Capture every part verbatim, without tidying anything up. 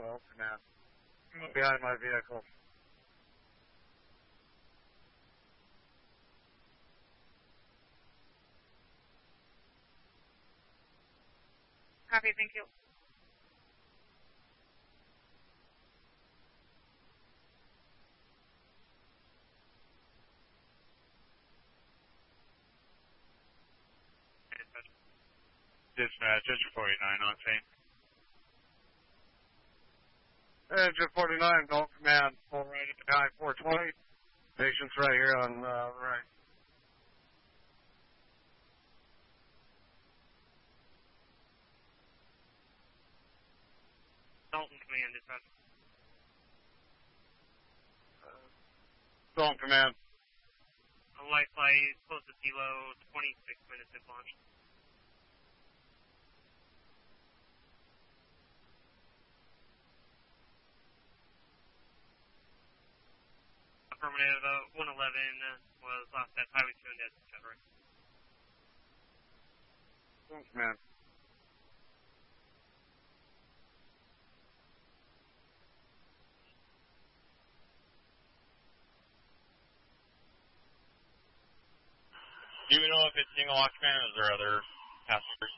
twelve, command. Behind my vehicle. Copy, thank you. Dispatch, Engine forty-nine, on scene. Engine forty-nine, Gulf Command, full right at the guy four twenty. Patient's right here on uh, the right. Dalton Command, dispatch. Uh, Dalton Command. A light flight, close to Kilo, twenty-six minutes at launch. Affirmative, uh, one eleven was lost at Highway two and dead Discovery. Dalton Command. Do we know if it's single occupant or is there other passengers?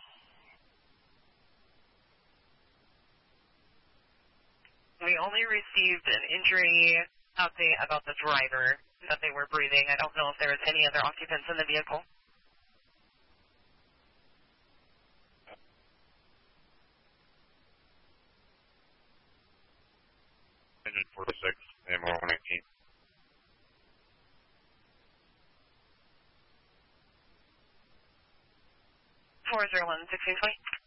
We only received an injury update about the driver, that they were breathing. I don't know if there was any other occupants in the vehicle. Engine forty-six, M R one eighteen. four zero one, sixteen twenty.